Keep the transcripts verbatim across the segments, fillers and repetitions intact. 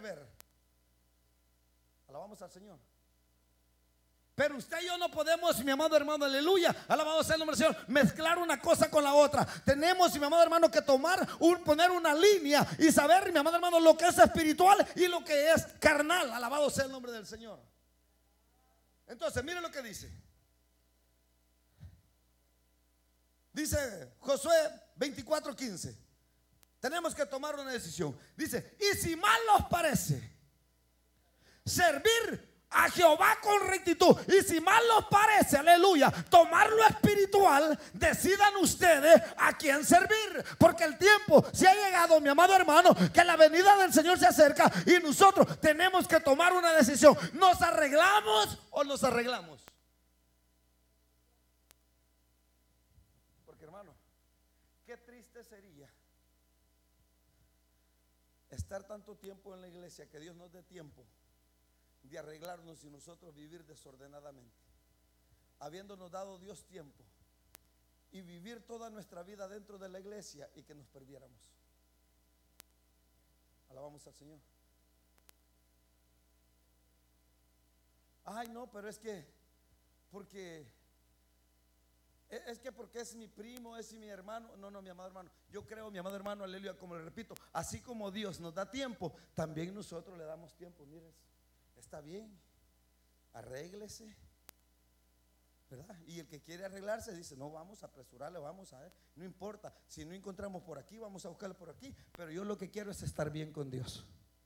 ver. Alabamos al Señor. Pero usted y yo no podemos, mi amado hermano, aleluya, alabado sea el nombre del Señor, mezclar una cosa con la otra. Tenemos, mi amado hermano, que tomar, un, poner una línea y saber, mi amado hermano, lo que es espiritual y lo que es carnal. Alabado sea el nombre del Señor. Entonces, mire lo que dice. Dice Josué veinticuatro quince. Tenemos que tomar una decisión. Dice: y si mal os parece servir a Jehová con rectitud, y si mal os parece, aleluya, tomar lo espiritual, decidan ustedes a quién servir, porque el tiempo se ha llegado, mi amado hermano, que la venida del Señor se acerca y nosotros tenemos que tomar una decisión. ¿Nos arreglamos o nos arreglamos? Porque, hermano, qué triste sería estar tanto tiempo en la iglesia, que Dios nos dé tiempo de arreglarnos y nosotros vivir desordenadamente, habiéndonos dado Dios tiempo, y vivir toda nuestra vida dentro de la iglesia y que nos perdiéramos. Alabamos al Señor. Ay, no, pero es que porque es que porque es mi primo, es mi hermano. No, no, mi amado hermano, yo creo, mi amado hermano, aleluya, como le repito, así como Dios nos da tiempo, también nosotros le damos tiempo. Mire, está bien, arréglese, ¿verdad? Y el que quiere arreglarse dice: no, vamos a apresurarle, vamos a ver, no importa, si no encontramos por aquí, vamos a buscarle por aquí, pero yo lo que quiero es estar bien con Dios,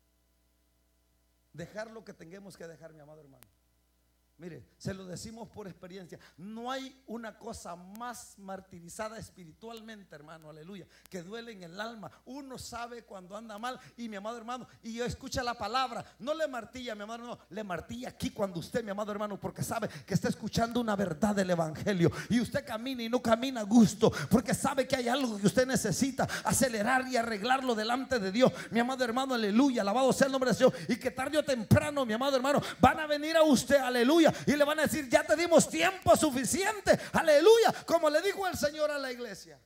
dejar lo que tengamos que dejar, mi amado hermano. Mire, se lo decimos por experiencia. No hay una cosa más martirizada espiritualmente, hermano, aleluya, que duele en el alma. Uno sabe cuando anda mal. Y mi amado hermano, y yo escucha la palabra, no le martilla, mi amado hermano, le martilla aquí cuando usted, mi amado hermano, porque sabe que está escuchando una verdad del evangelio. Y usted camina y no camina a gusto, porque sabe que hay algo que usted necesita acelerar y arreglarlo delante de Dios, mi amado hermano, aleluya, alabado sea el nombre de Dios. Y que tarde o temprano, mi amado hermano, van a venir a usted, aleluya, y le van a decir: ya te dimos tiempo suficiente, aleluya, como le dijo el Señor a la iglesia.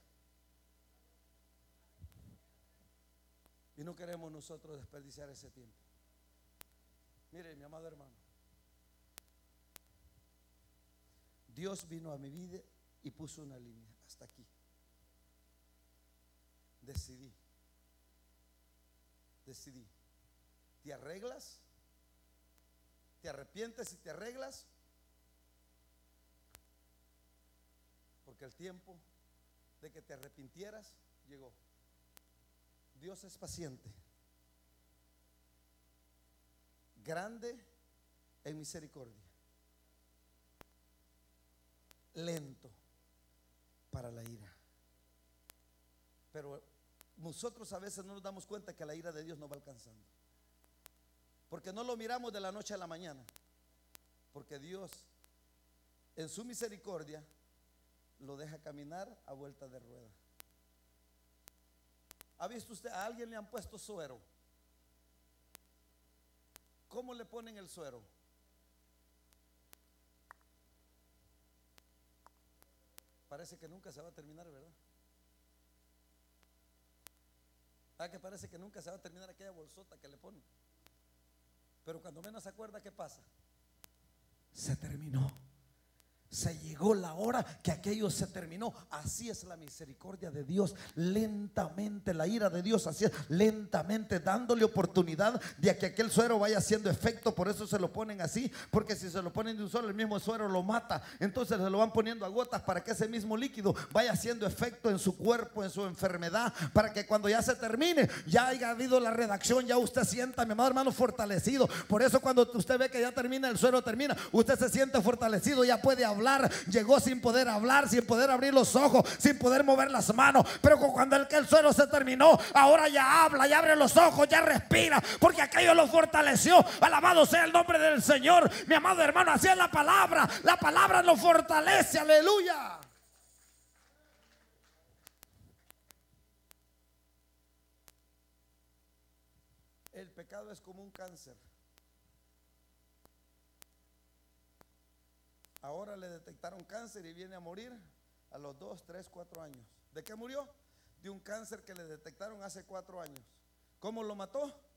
Y no queremos nosotros desperdiciar ese tiempo. Mire, mi amado hermano, Dios vino a mi vida y puso una línea hasta aquí. Decidí, decidí, ¿te arreglas? ¿Te arrepientes y te arreglas? Porque el tiempo de que te arrepintieras llegó. Dios es paciente, grande en misericordia, lento para la ira. Pero nosotros a veces no nos damos cuenta que la ira de Dios nos va alcanzando, porque no lo miramos de la noche a la mañana. Porque Dios, en su misericordia, lo deja caminar a vuelta de rueda. ¿Ha visto usted a alguien le han puesto suero? ¿Cómo le ponen el suero? Parece que nunca se va a terminar, ¿verdad? Ah, que parece que nunca se va a terminar aquella bolsota que le ponen. Pero cuando menos se acuerda, ¿qué pasa? Se terminó. Se llegó la hora que aquello se terminó. Así es la misericordia de Dios, lentamente. La ira de Dios, así es, lentamente, dándole oportunidad de que aquel suero vaya haciendo efecto. Por eso se lo ponen así, porque si se lo ponen de un solo, el mismo suero lo mata. Entonces se lo van poniendo a gotas para que ese mismo líquido vaya haciendo efecto en su cuerpo, en su enfermedad, para que cuando ya se termine, ya haya habido la redacción, ya usted sienta, mi amado hermano, fortalecido. Por eso cuando usted ve que ya termina, el suero termina, usted se siente fortalecido, ya puede hablar. Llegó sin poder hablar, sin poder abrir los ojos, sin poder mover las manos, pero cuando el, el suero se terminó, ahora ya habla, ya abre los ojos, ya respira, porque aquello lo fortaleció. Alabado sea el nombre del Señor, mi amado hermano. Así es la palabra, la palabra lo fortalece, aleluya. El pecado es como un cáncer. Ahora le detectaron cáncer y viene a morir a los dos, tres, cuatro años. ¿De qué murió? De un cáncer que le detectaron hace cuatro años. ¿Cómo lo mató?